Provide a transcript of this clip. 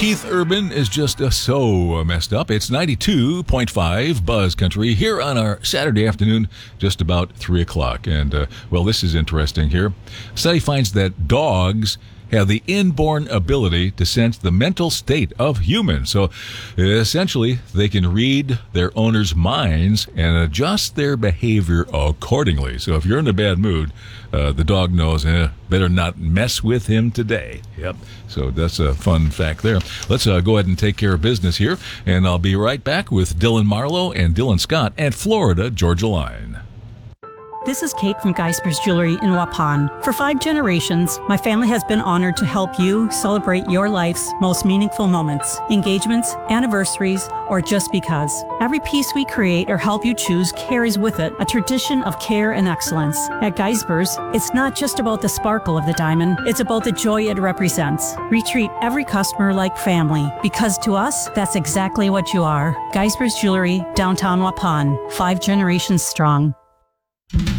Keith Urban is just so messed up. It's 92.5 Buzz Country here on our Saturday afternoon, just about 3 o'clock. And, well, this is interesting here. A study finds that dogs have the inborn ability to sense the mental state of humans. So essentially, they can read their owners' minds and adjust their behavior accordingly. So if you're in a bad mood, the dog knows, better not mess with him today. Yep. So that's a fun fact there. Let's go ahead and take care of business here, and I'll be right back with Dylan Marlowe and Dylan Scott at Florida Georgia Line. This is Kate from Geisper's Jewelry in Waupun. For 5 generations, my family has been honored to help you celebrate your life's most meaningful moments, engagements, anniversaries, or just because. Every piece we create or help you choose carries with it a tradition of care and excellence. At Geisper's, it's not just about the sparkle of the diamond, it's about the joy it represents. We treat every customer like family, because to us, that's exactly what you are. Geisper's Jewelry, downtown Waupun, 5 generations strong.